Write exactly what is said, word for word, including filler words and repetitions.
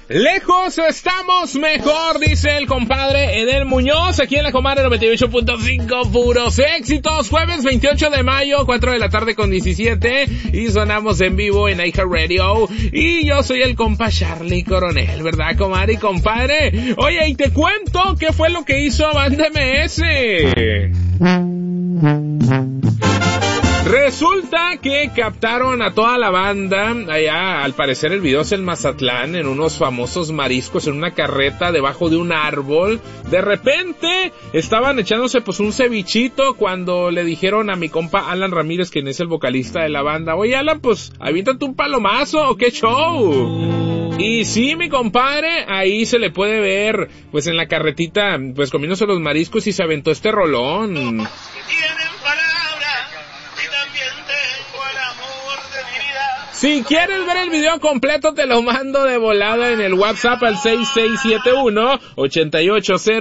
Lejos estamos mejor, dice el compadre Edel Muñoz, aquí en la comadre noventa y ocho punto cinco, puros éxitos. Jueves veintiocho de mayo, cuatro de la tarde con diecisiete, y sonamos en vivo en iHeartRadio. Y yo soy el compa Charlie Coronel, ¿verdad, comadre y compadre? Oye, y te cuento qué fue lo que hizo Banda M S. Resulta que captaron a toda la banda allá, al parecer el video es en Mazatlán, en unos famosos mariscos, en una carreta debajo de un árbol. De repente estaban echándose pues un cevichito cuando le dijeron a mi compa Alan Ramírez, quien es el vocalista de la banda: oye, Alan, pues aviéntate un palomazo, ¿o qué show? Y sí, mi compadre, ahí se le puede ver pues en la carretita pues comiéndose los mariscos, y se aventó este rolón. Si quieres ver el video completo, te lo mando de volada en el WhatsApp al seis seis siete uno, ocho ocho cero